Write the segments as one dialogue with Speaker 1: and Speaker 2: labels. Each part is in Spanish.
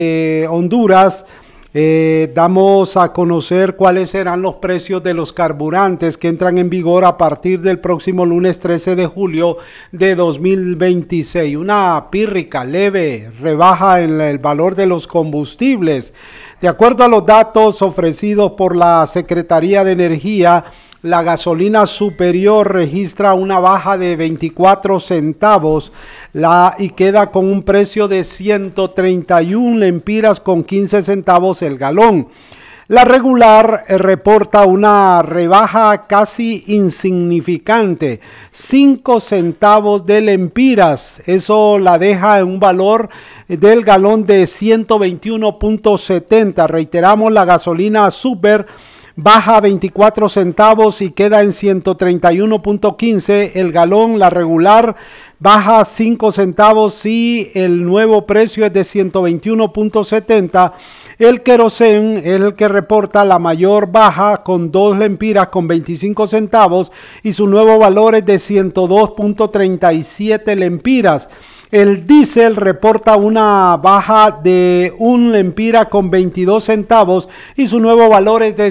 Speaker 1: Honduras, damos a conocer cuáles serán los precios de los carburantes que entran en vigor a partir del próximo lunes 13 de julio de 2026. Una pírrica leve rebaja en el valor de los combustibles. De acuerdo a los datos ofrecidos por la Secretaría de Energía, la gasolina superior registra una baja de 24 centavos y queda con un precio de 131 lempiras con 15 centavos el galón. La regular reporta una rebaja casi insignificante, 5 centavos de lempiras. Eso la deja en un valor del galón de 121.70. Reiteramos, la gasolina super baja 24 centavos y queda en 131.15 el galón. La regular baja 5 centavos y el nuevo precio es de 121.70. El querosén es el que reporta la mayor baja con 2 lempiras con 25 centavos y su nuevo valor es de 102.37 lempiras. El diésel reporta una baja de 1 lempira con 22 centavos y su nuevo valor es de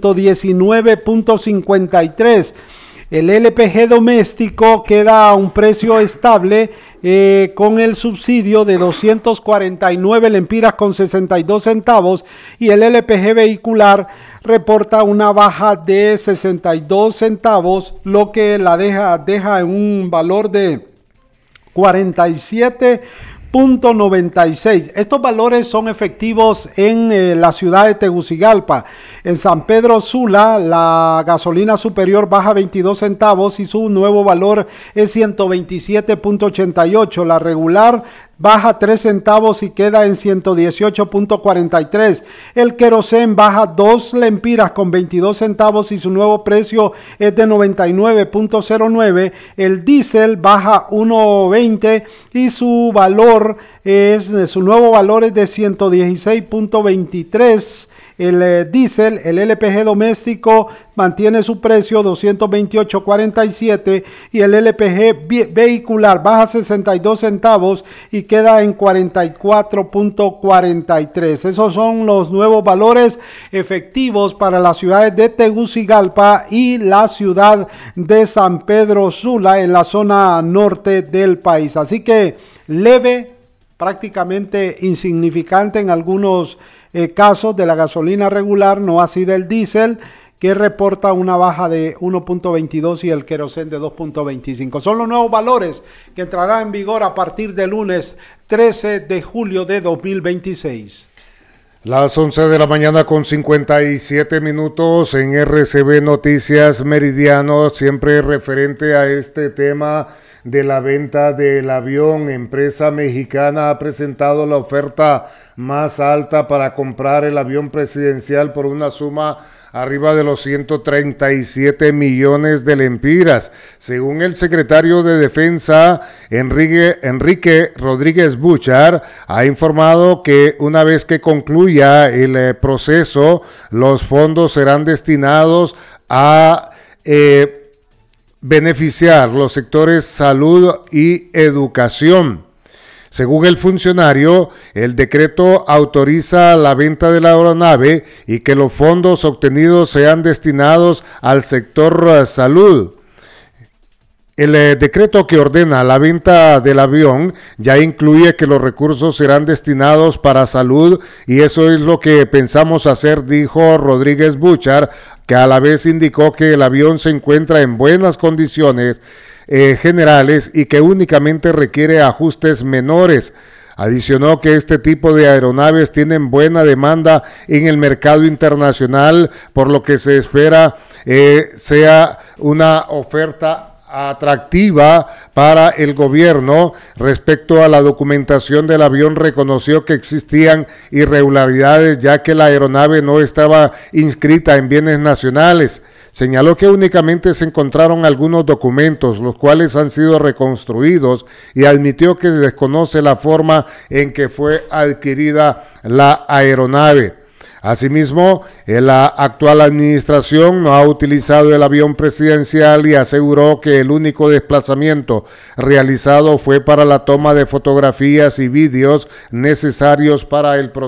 Speaker 1: 119.53. El LPG doméstico queda a un precio estable con el subsidio de 249 lempiras con 62 centavos y el LPG vehicular reporta una baja de 62 centavos, lo que la deja en un valor de 47.96. Estos valores son efectivos en la ciudad de Tegucigalpa. En San Pedro Sula, la gasolina superior baja 22 centavos y su nuevo valor es 127.88. La regular baja 3 centavos y queda en 118.43. El querosén baja 2 lempiras con 22 centavos y su nuevo precio es de 99.09. El diésel baja 1.20 y su nuevo valor es de 116.23. El diésel, el LPG doméstico mantiene su precio 228.47 y el LPG vehicular baja 62 centavos y queda en 44.43. Esos son los nuevos valores efectivos para las ciudades de Tegucigalpa y la ciudad de San Pedro Sula en la zona norte del país. Así que leve, prácticamente insignificante en algunos casos de la gasolina regular, no así del diésel, que reporta una baja de 1.22 y el querosén de 2.25. Son los nuevos valores que entrarán en vigor a partir del lunes 13 de julio de 2026.
Speaker 2: Las 11 de la mañana con 57 minutos en RCB Noticias Meridiano, siempre referente a este tema de la venta del avión. Empresa mexicana ha presentado la oferta más alta para comprar el avión presidencial por una suma arriba de los 137 millones de lempiras. Según el secretario de Defensa, Enrique Rodríguez Buchar, ha informado que una vez que concluya el proceso, los fondos serán destinados a beneficiar los sectores salud y educación. Según el funcionario, el decreto autoriza la venta de la aeronave y que los fondos obtenidos sean destinados al sector salud. El decreto que ordena la venta del avión ya incluye que los recursos serán destinados para salud y eso es lo que pensamos hacer, dijo Rodríguez Buchar, que a la vez indicó que el avión se encuentra en buenas condiciones generales y que únicamente requiere ajustes menores. Adicionó que este tipo de aeronaves tienen buena demanda en el mercado internacional, por lo que se espera sea una oferta atractiva para el gobierno. Respecto a la documentación del avión, reconoció que existían irregularidades ya que la aeronave no estaba inscrita en bienes nacionales. Señaló que únicamente se encontraron algunos documentos, los cuales han sido reconstruidos, y admitió que se desconoce la forma en que fue adquirida la aeronave. Asimismo, la actual administración no ha utilizado el avión presidencial y aseguró que el único desplazamiento realizado fue para la toma de fotografías y vídeos necesarios para el proceso.